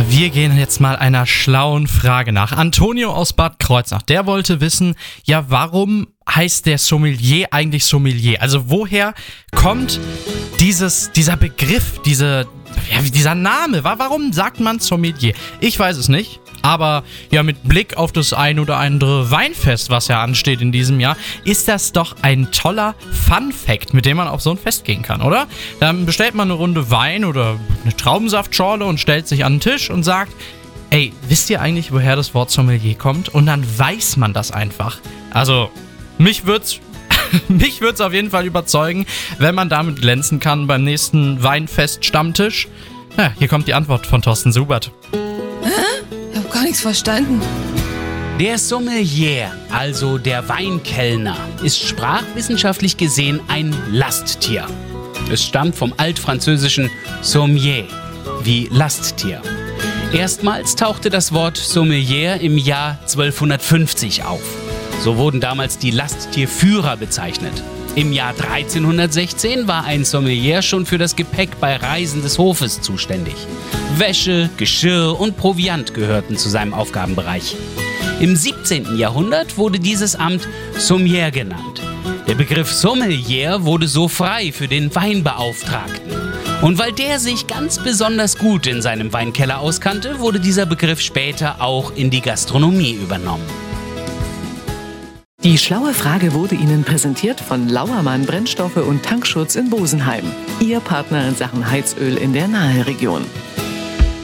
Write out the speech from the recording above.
Wir gehen jetzt mal einer schlauen Frage nach. Antonio aus Bad Kreuznach, der wollte wissen, ja, warum heißt der Sommelier eigentlich Sommelier? Also woher kommt dieser Begriff, dieser Name? Warum sagt man Sommelier? Ich weiß es nicht. Aber ja, mit Blick auf das ein oder andere Weinfest, was ja ansteht in diesem Jahr, ist das doch ein toller Fun-Fact, mit dem man auf so ein Fest gehen kann, oder? Dann bestellt man eine Runde Wein oder eine Traubensaftschorle und stellt sich an den Tisch und sagt, ey, wisst ihr eigentlich, woher das Wort Sommelier kommt? Und dann weiß man das einfach. Also, mich würd's auf jeden Fall überzeugen, wenn man damit glänzen kann beim nächsten Weinfest-Stammtisch. Ja, hier kommt die Antwort von Thorsten Subert. Ich hab gar nichts verstanden. Der Sommelier, also der Weinkellner, ist sprachwissenschaftlich gesehen ein Lasttier. Es stammt vom altfranzösischen Sommier, wie Lasttier. Erstmals tauchte das Wort Sommelier im Jahr 1250 auf. So wurden damals die Lasttierführer bezeichnet. Im Jahr 1316 war ein Sommelier schon für das Gepäck bei Reisen des Hofes zuständig. Wäsche, Geschirr und Proviant gehörten zu seinem Aufgabenbereich. Im 17. Jahrhundert wurde dieses Amt Sommelier genannt. Der Begriff Sommelier wurde so frei für den Weinbeauftragten. Und weil der sich ganz besonders gut in seinem Weinkeller auskannte, wurde dieser Begriff später auch in die Gastronomie übernommen. Die schlaue Frage wurde Ihnen präsentiert von Lauermann Brennstoffe und Tankschutz in Bosenheim. Ihr Partner in Sachen Heizöl in der Naheregion.